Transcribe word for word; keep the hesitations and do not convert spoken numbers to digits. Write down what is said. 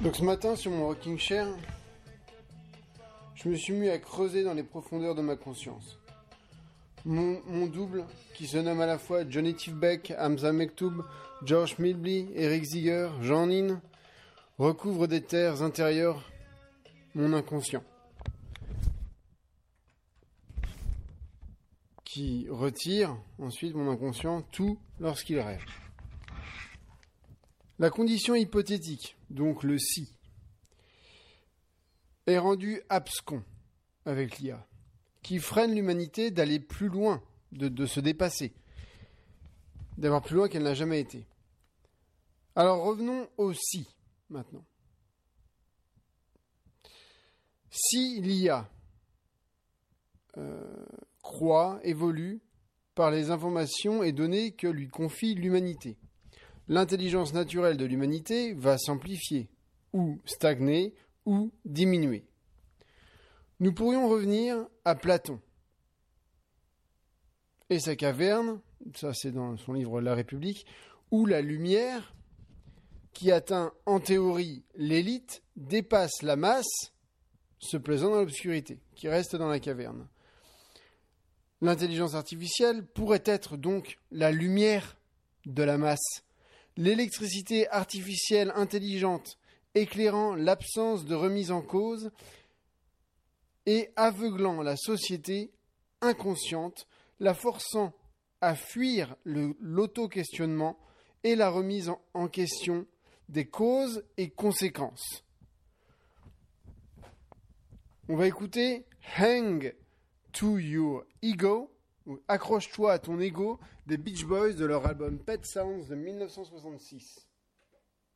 Donc ce matin sur mon rocking chair, je me suis mis à creuser dans les profondeurs de ma conscience. Mon, mon double, qui se nomme à la fois Johnny Tifbeck, Hamza Mektoub, George Milby, Eric Ziger, Jean Nin, recouvre des terres intérieures mon inconscient, qui retire ensuite mon inconscient tout lorsqu'il rêve. La condition hypothétique, donc le si, est rendue abscon avec l'I A, qui freine l'humanité d'aller plus loin, de, de se dépasser, d'avoir plus loin qu'elle n'a jamais été. Alors revenons au si, maintenant. Si l'I A euh, croît, évolue par les informations et données que lui confie l'humanité, l'intelligence naturelle de l'humanité va s'amplifier, ou stagner, ou diminuer. Nous pourrions revenir à Platon et sa caverne, ça c'est dans son livre La République, où la lumière, qui atteint en théorie l'élite, dépasse la masse, se plaisant dans l'obscurité, qui reste dans la caverne. L'intelligence artificielle pourrait être donc la lumière de la masse, l'électricité artificielle intelligente éclairant l'absence de remise en cause et aveuglant la société inconsciente, la forçant à fuir le, l'auto-questionnement et la remise en, en question des causes et conséquences. On va écouter Hang to Your Ego, ou Accroche-toi à ton ego, des Beach Boys de leur album Pet Sounds de dix-neuf cent soixante-six.